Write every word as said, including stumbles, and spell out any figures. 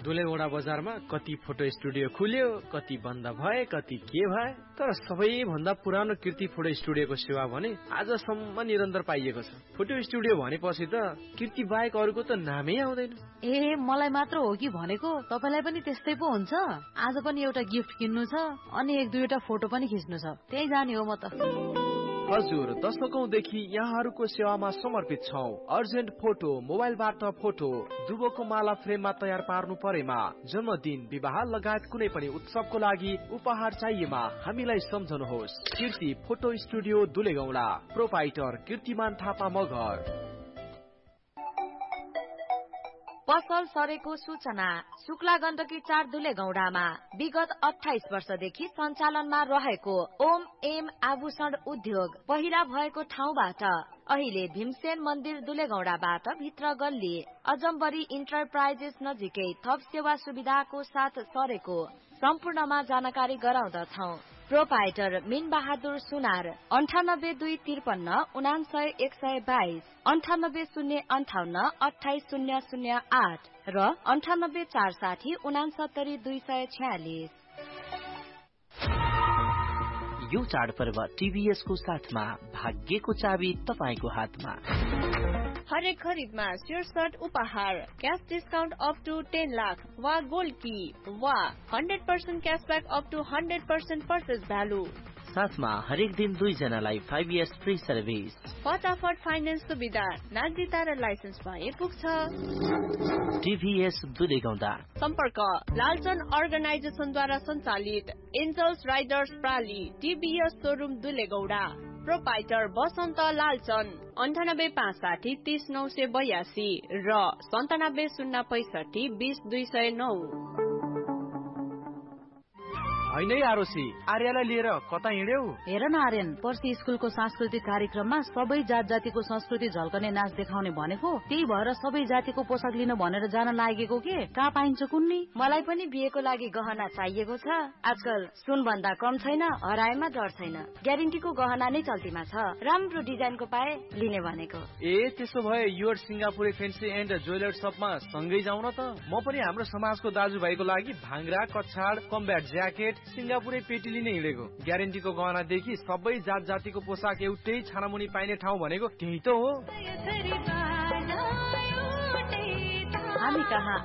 दुलेगौडा बजारमा कति photo studio खुल्यो, कति बन्द भए, कति के भए, तर सबैभन्दा पुरानो कीर्ति फोटो स्टुडियोको सेवा भने आजसम्म निरन्तर पाइएको छ। फोटो स्टुडियो भनेपछि त कीर्ति बाहेक अरूको त नामै आउँदैन। ए मलाई मात्र हो कि भनेको, तपाईलाई पनि त्यस्तै पो हुन्छ? आज पनि एउटा गिफ्ट किन्नु छ अनि एक दुईवटा फोटो पनि खिच्नु छ, त्यही जाने हो म त। हजुर, दशकौंदेखि यहाँहरूको सेवामा समर्पित छौं। अर्जेन्ट फोटो, मोबाइलबाट फोटो, दुबोको माला फ्रेममा तयार पार्नु परेमा, जन्मदिन, विवाह लगायत कुनै पनि उत्सवको लागि उपहार चाहिएमा हामीलाई सम्झनुहोस्। कीर्ति फोटो स्टुडियो दुलेगौडा, प्रोपाइटर कीर्तिमान थापा मगर। पसल सरेको सूचना। शुक्ला गण्डकी चार दुलेगौडामा विगत अठाइस वर्षदेखि सञ्चालनमा रहेको ओम एम आभूषण उद्योग पहिला भएको ठाउँबाट अहिले भीमसेन मन्दिर दुलेगौडाबाट भित्र गल्ली अजम्बरी इन्टरप्राइजेस नजिकै थप सेवा सुविधाको साथ सरेको सम्पूर्णमा जानकारी गराउँदछौ। प्रोपाइटर मीन बहादुर सुनार, अन्ठानब्बे दुई त्रिपन्न उनासय एक सय बाइस, अन्ठानब्बे शून्य अन्ठाउन्न अठाइस शून्य शून्य आठ र अन्ठानब्बे चार साठी उनासत्तरी दुई सय छयालिस। यो चाडपर्व टीभीएस को साथमा, भाग्यको चाबी तपाईको हातमा। हरेक खरिदमा स्योर सर्ट उपहार, cash discount up two ten lakh वा गोल्ड की वा hundred percent क्याशब्याक up two hundred percent purchase value. साथमा हरेक दिन दुई जनालाई फाइभ इयर्स फ्री सर्भिस। फटाफट फाइनेन्स सुविधा, नागरिकता र लाइसेन्स भए पुग्छ। टीभीएस दुलेगौडा। सम्पर्क लालचन अर्गनाइजेसनद्वारा सञ्चालित angels Riders प्राली, TVS showroom दुलेगौडा। Proprietor बसन्त लालचन, अन्ठानब्बे पाँच साठी तीस नौ सय बयासी र सन्तानब्बे शून्य पैसठी बीस दुई सय नौ। होइन आरोसी, आर्यलाई लिएर कता हिँड्यौ? हेर न आर्यन, पर्सि स्कुलको सांस्कृतिक कार्यक्रममा सबै जात जातिको संस्कृति झल्कने नाच देखाउने भनेको, त्यही भएर सबै जातिको पोसाक लिन भनेर जान लागेको के? कहाँ पाइन्छ कुन्नी? मलाई पनि बिहेको लागि गहना चाहिएको छ। आजकल सुन भन्दा कम छैन, हराएमा डर छैन। ग्यारेन्टीको गहना नै चल्तीमा छ, राम्रो डिजाइनको पाए लिने भनेको। ए त्यसो भए your Singapure fancy and jeweller शपमा सँगै जाउँ न त। म पनि हाम्रो समाजको दाजुभाइको लागि भाङ्रा, कछाड, कम्ब्याट ज्याकेट, सिंगापुरे पेटी लिने हिँडेको। ग्यारेन्टीको गहनादेखि सबै जात जातिको पोसाक एउटै छानामुनि पाइने ठाउँ भनेको त्यही त हो। हामी कहाँ